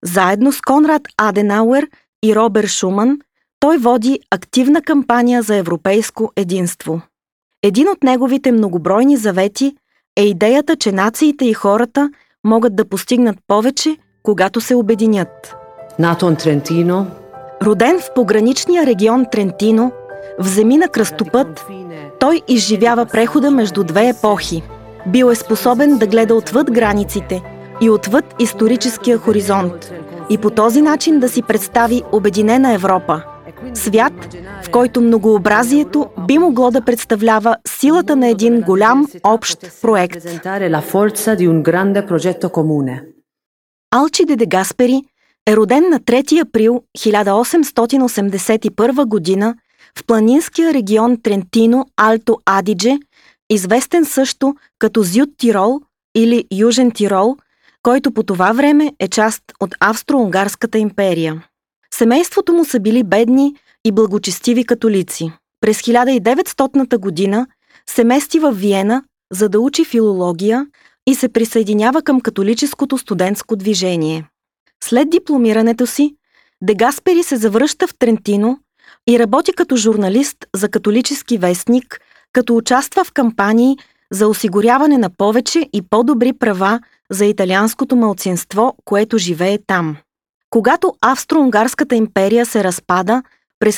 Заедно с Конрад Аденауер и Роберт Шуман, той води активна кампания за европейско единство. Един от неговите многобройни завети е идеята, че нациите и хората могат да постигнат повече, когато се обединят. Роден в пограничния регион Трентино, в земи на кръстопът, той изживява прехода между две епохи. Бил е способен да гледа отвъд границите и отвъд историческия хоризонт и по този начин да си представи обединена Европа. Свят, в който многообразието би могло да представлява силата на един голям общ проект. Алчиде де Гаспери е роден на 3 април 1881 година в планинския регион Трентино Алто Адидже, известен също като Зюд Тирол или Южен Тирол, който по това време е част от Австро-Унгарската империя. Семейството му са били бедни и благочестиви католици. През 1900 година се мести в Виена, за да учи филология и се присъединява към католическото студентско движение. След дипломирането си, де Гаспери се завръща в Трентино и работи като журналист за католически вестник, като участва в кампании за осигуряване на повече и по-добри права за италианското малцинство, което живее там. Когато Австро-Унгарската империя се разпада през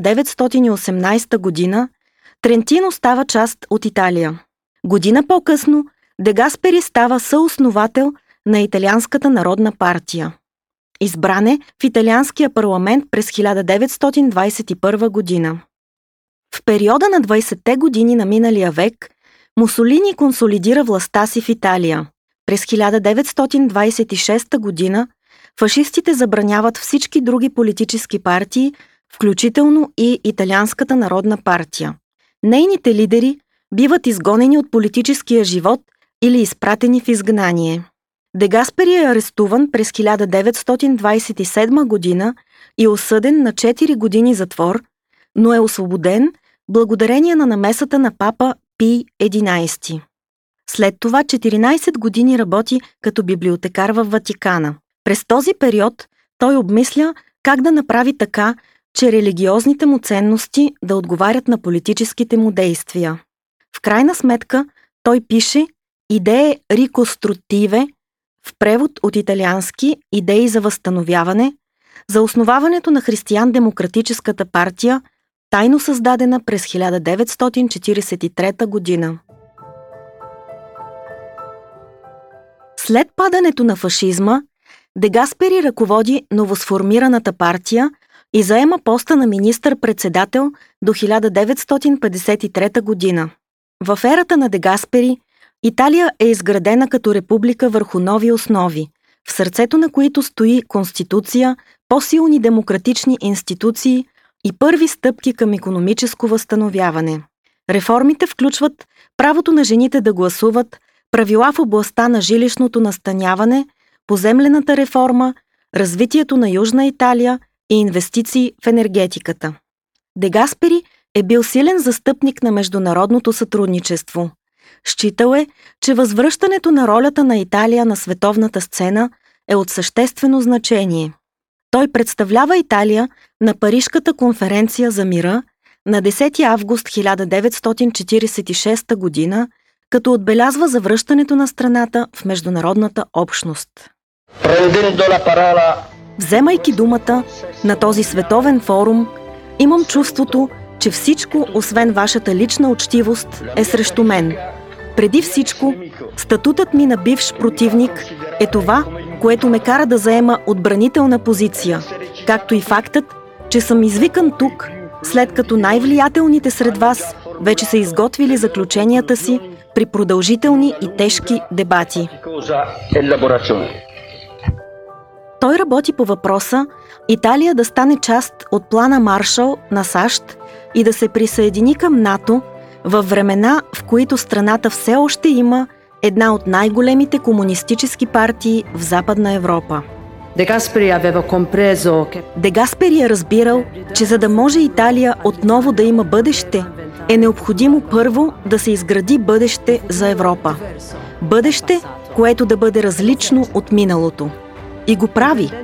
1918 година, Трентино става част от Италия. Година по-късно де Гаспери става съосновател на Италианската народна партия. Избран е в италианския парламент през 1921 година. В периода на 20-те години на миналия век Мусолини консолидира властта си в Италия. През 1926 година фашистите забраняват всички други политически партии, включително и Италианската народна партия. Нейните лидери биват изгонени от политическия живот или изпратени в изгнание. Де Гаспери е арестуван през 1927 година и осъден на 4 години затвор, но е освободен благодарение на намесата на папа Пий XI. След това 14 години работи като библиотекар във Ватикана. През този период той обмисля как да направи така, че религиозните му ценности да отговарят на политическите му действия. В крайна сметка той пише «Идее рикострутиве», в превод от италиански «Идеи за възстановяване», за основаването на Християн-демократическата партия, тайно създадена през 1943 година. След падането на фашизма, де Гаспери ръководи новосформираната партия и заема поста на министър-председател до 1953 година. В ерата на де Гаспери Италия е изградена като република върху нови основи, в сърцето на които стои конституция, по-силни демократични институции и първи стъпки към икономическо възстановяване. Реформите включват правото на жените да гласуват, правила в областта на жилищното настаняване, поземлената реформа, развитието на Южна Италия и инвестиции в енергетиката. Де Гаспери е бил силен застъпник на международното сътрудничество. Считал е, че възвръщането на ролята на Италия на световната сцена е от съществено значение. Той представлява Италия на Парижката конференция за мира на 10 август 1946 година, като отбелязва завръщането на страната в международната общност. Вземайки думата на този световен форум, имам чувството, че всичко, освен вашата лична учтивост, е срещу мен. Преди всичко, статутът ми на бивш противник е това, което ме кара да заема отбранителна позиция, както и фактът, че съм извикан тук, след като най-влиятелните сред вас вече са изготвили заключенията си при продължителни и тежки дебати. Той работи по въпроса Италия да стане част от плана Маршал на САЩ и да се присъедини към НАТО във времена, в които страната все още има една от най-големите комунистически партии в Западна Европа. Де Гаспери е разбирал, че за да може Италия отново да има бъдеще, е необходимо първо да се изгради бъдеще за Европа. Бъдеще, което да бъде различно от миналото. И го прави.